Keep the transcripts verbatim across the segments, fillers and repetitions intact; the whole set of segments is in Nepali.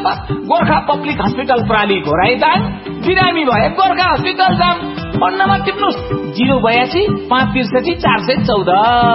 नाममा गोर्खा पब्लिक हस्पिटल प्राली घोराई दाङ, बिरामी भए गोर्खा हस्पिटल जाम। फोन नम्बर टिप्नुहोस् जिरो बयासी पाँच त्रिसठी चार सय चौध।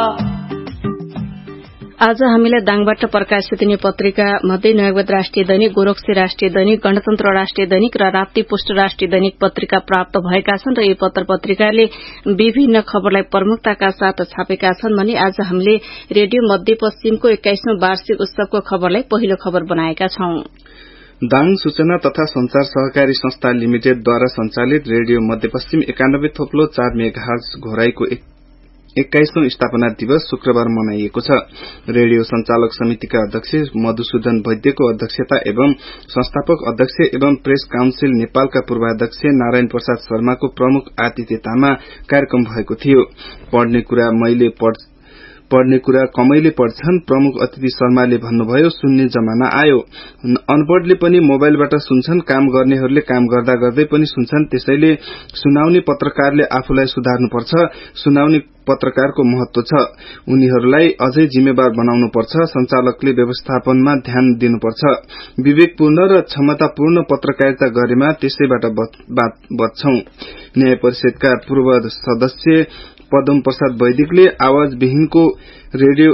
आज हामीलाई दाङबाट प्रकाशित हुने पत्रिका मध्ये नयागत राष्ट्रिय दैनिक, गोरखसी राष्ट्रिय दैनिक, गणतन्त्र राष्ट्रिय दैनिक र राप्ती पुष्ट राष्ट्रिय दैनिक पत्रिका प्राप्त भएका छन् र यी पत्र पत्रिकाले विभिन्न खबरलाई प्रमुखताका साथ छापेका छन् भने आज हामीले रेडियो मध्यपश्चिमको एक्काइसौं वार्षिक उत्सवको खबरलाई पहिलो खबर बनाएका छौं। दाङ सूचना तथा संचार सहकारी संस्था लिमिटेडद्वारा संचालित रेडियो मध्यपश्चिम एकानब्बे थोप्लो चार मेगाहर्ज घोराईको एक्काइसौं स्थापना दिवस शुक्रबार मनाइएको छ। रेडियो संचालक समितिका अध्यक्ष मधुसूदन वैद्यको अध्यक्षता एवं संस्थापक अध्यक्ष एवं प्रेस काउन्सिल नेपालका पूर्वाध्यक्ष नारायण प्रसाद शर्माको प्रमुख आतिथ्यतामा कार्यक्रम भएको थियो। पढ्ने कुरा मैले पढ पढ्ने कुरा कमैले पढ्छन्, प्रमुख अतिथि शर्माले भन्नुभयो। सुन्ने जमाना आयो, अनपढले पनि मोबाइलबाट सुन्छन्, काम गर्नेहरूले काम गर्दा गर्दै पनि सुन्छन्। त्यसैले सुनाउने पत्रकारले आफूलाई सुधार्नुपर्छ। सुनाउने पत्रकारको महत्व छ, उनीहरूलाई अझै जिम्मेवार बनाउनुपर्छ। संचालकले व्यवस्थापनमा ध्यान दिनुपर्छ। विवेकपूर्ण र क्षमतापूर्ण पत्रकारिता गरेमा त्यसैबाट बच्छौं। न्याय परिषदका पूर्व सदस्य पदम प्रसाद वैदिकले आवाज विहीनको रेडियो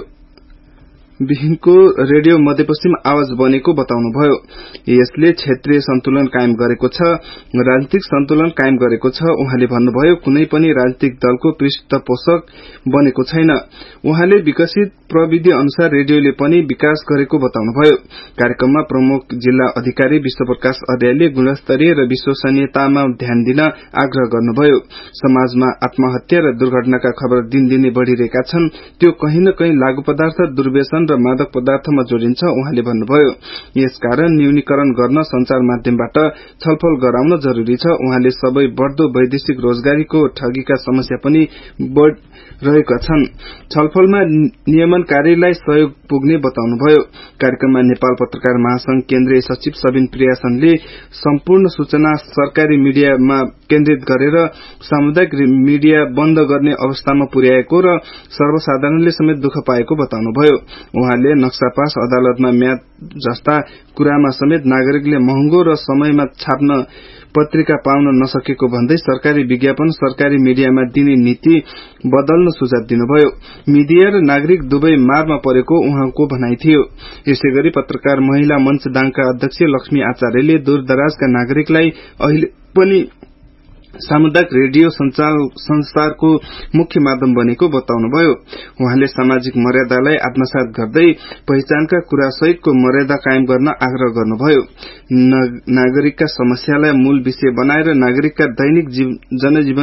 विहीनको रेडियो मध्यपश्चिम आवाज बनेको बताउनुभयो। यसले क्षेत्रीय सन्तुलन कायम गरेको छ, राजनीतिक सन्तुलन कायम गरेको छ। उहाँले भन्नुभयो, कुनै पनि राजनीतिक दलको पृष्ठपोषक बनेको छैन। उहाँले विकसित प्रविधि अनुसार रेडियोले पनि विकास गरेको बताउनुभयो। कार्यक्रममा प्रमुख जिल्ला अधिकारी विश्वप्रकाश अर्यालले गुणस्तरीय र विश्वसनीयतामा ध्यान दिन आग्रह गर्नुभयो। समाजमा आत्महत्या र दुर्घटनाका खबर दिनदिनै बढ़िरहेका छन्। त्यो कहीं न कहीं लागू पदार्थ, दुर्व्यसन र मादक पदार्थमा जोडिन्छ। उहाँले भन्नुभयो, यसकारण न्यूनीकरण गर्न संचार माध्यमबाट छलफल गराउन जरूरी छ। उहाँले सबै बढ़दो वैदेशिक रोजगारीको ठगीका समस्या पनि बढ़िरहेका छन्। छलफलमा नियमनकारीलाई सहयोग पुग्ने बताउनुभयो। कार्यक्रममा नेपाल पत्रकार महासंघ केन्द्रीय सचिव सबिन प्रियासनले सम्पूर्ण सूचना सरकारी मीडियामा केन्द्रित गरेर सामुदायिक मीडिया बन्द गर्ने अवस्थामा पुर्याएको र सर्वसाधारणले समेत दुःख पाएको बताउनुभयो। उहाँले नक्सापास, अदालतमा म्याद जस्ता कुरामा समेत नागरिकले महँगो र समयमा छाप्न पत्रिका पाउन नसकेको भन्दै सरकारी विज्ञापन सरकारी मीडियामा दिने नीति बदल्न सुझाव दिनुभयो। मीडिया र नागरिक दुवै मारमा परेको उहाँको भनाई थियो। यसैगरी पत्रकार महिला मंच दाङका अध्यक्ष लक्ष्मी आचार्यले दूरदराजका नागरिकलाई अहिले पनि सामुदायिक रेडियो संचारको मुख्य माध्यम बनेको बताउनुभयो। उहाँले सामाजिक मर्यादालाई आत्मसात गर्दै पहिचानका कुरा सहितको मर्यादा कायम गर्न आग्रह गर्नुभयो। नागरिकका समस्यालाई मूल विषय बनाएर नागरिकका दैनिक जनजीवन